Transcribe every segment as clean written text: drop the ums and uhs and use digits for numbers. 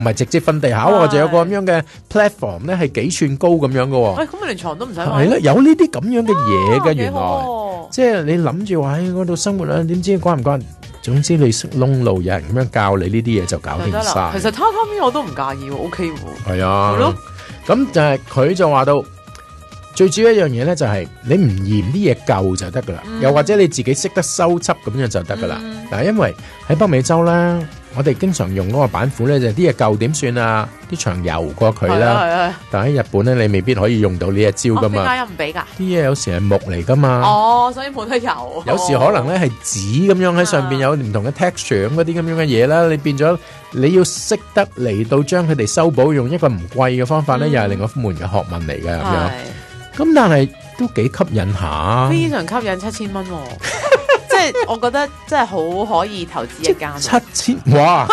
唔係直接瞓地下喎，就有個咁樣嘅 platform 咧，係幾寸高咁樣嘅喎。 咁連床都唔使買。 係啦，有呢啲咁樣嘅嘢嘅，原來來即係你諗住話喺嗰度生活啦，點知關唔關？總之你識窿路，有人咁樣教你呢啲嘢就搞掂晒。 其實榻榻米我都唔介意喎 ，OK 喎。 係啊， 係咯。 咁就係佢就話到。最主要一樣嘢咧，就係你唔嫌啲嘢舊就得噶啦，又或者你自己識得修葺咁樣就得噶啦。但係因為喺北美洲咧，我哋經常用嗰個板斧咧，就啲嘢舊點算啊？啲牆油過佢啦。但係喺日本咧，你未必可以用到呢一招噶嘛。 點解又唔俾㗎？ 啲嘢有時係木嚟噶嘛。 所以冇得油。 有時可能咧係紙咁樣喺上邊有唔同嘅 texture 嗰啲咁樣嘅嘢啦，你變咗你要識得嚟到將佢哋修補，用一個唔貴嘅方法咧，又係另一門嘅學問嚟嘅咁樣。咁但係都幾吸引下， 非常吸引，7000蚊，即係我覺得真係好可以投資一間。 7000哇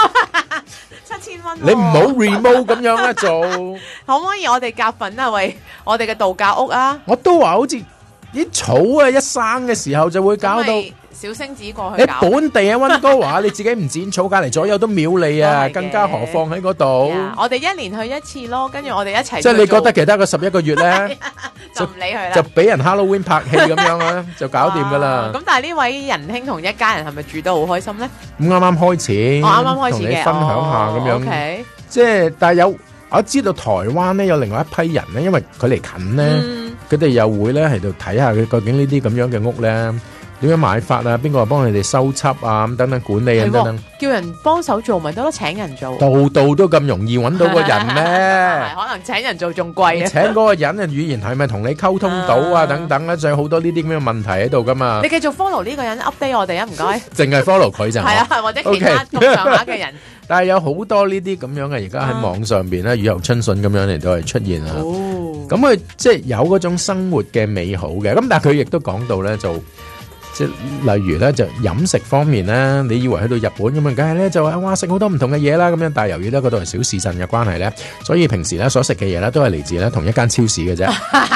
，7000蚊， 你唔好 remote 咁樣啦做， 可唔可以我哋夾份啊？為我哋嘅度假屋啊？ 我都話好似啲草啊，一生嘅時候就會搞到。 小星子過去搞。你本地喺溫哥華，你自己唔剪草，隔離左右都秒你啊！更加何況喺嗰度。 我哋1年去一次咯，跟住我哋一齊。 即係你覺得其他個11個月咧， 就唔理佢啦， 就俾人 Halloween 拍戲咁樣啦，就搞掂噶啦。 咁但係呢位仁兄同一家人係咪住得好開心咧？ 咁啱啱開始， 我啱啱開始嘅， 同你分享下咁樣。 OK， 即係但係我知道台灣咧有另外一批人咧，因為佢離近咧，佢哋又會咧喺度睇下佢究竟呢啲咁樣嘅屋咧。點樣買法啊？邊個幫佢哋收葺啊？咁等等管理啊，等等。 叫人幫手做咪得咯？請人做， 度度都咁容易揾到個人咩？ 可能請人做仲貴啊！ 請嗰個人嘅語言係咪同你溝通到啊？等等咧，仲有好多呢啲咁嘅問題喺度噶嘛？ 你繼續 follow 呢個人 update 我哋啊，唔該。 淨係 follow 佢就係啊，或者其他咁上下嘅人。 但係有好多呢啲咁樣嘅，而家喺網上邊咧，雨後春筍咁樣嚟到係出現啊。咁佢即係有嗰種生活嘅美好嘅。咁但係佢亦都講到咧就。即係例如咧，就飲食方面咧，你以為去到日本咁樣，梗係咧就話哇食好多唔同嘅嘢啦咁樣，但係由於咧嗰度係小市鎮嘅關係咧，所以平時咧所食嘅嘢咧都係嚟自咧同一間超市嘅啫。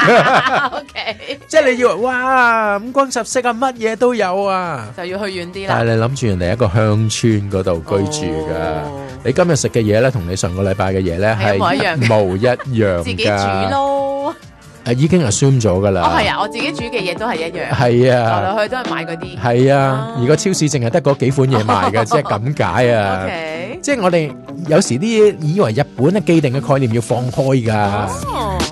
OK， 即係你以為哇五光十色啊，乜嘢都有啊， 就要去遠啲啦。 但係你諗住人哋一個鄉村嗰度居住噶，你今日食嘅嘢咧，同你上個禮拜嘅嘢咧係一模一樣噶。 自己煮咯。 已經 assume 咗噶啦。 係啊，我自己煮嘅嘢都係一樣。 係啊， 來來去都係買嗰啲。 係啊，而個超市淨係得嗰幾款嘢賣嘅，即係咁解啊。 Okay. 即係我哋有時啲嘢以為日本嘅既定嘅概念要放開噶。